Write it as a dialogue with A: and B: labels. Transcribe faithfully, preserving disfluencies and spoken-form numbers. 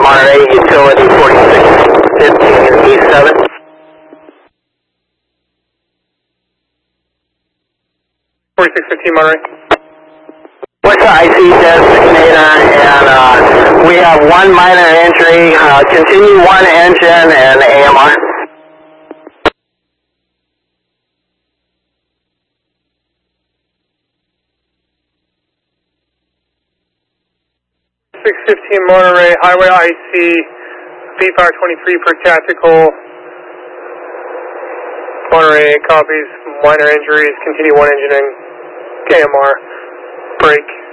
A: Monterey, utility forty-six fifteen E seven.
B: forty-six fifteen Monterey.
A: What's the I C designator? And uh, we have one minor injury. Uh, continue one engine and A M R.
B: six fifteen Monterey, highway I C, V Fire twenty-three per tactical. Monterey copies, minor injuries, continue one engine and K M R, break.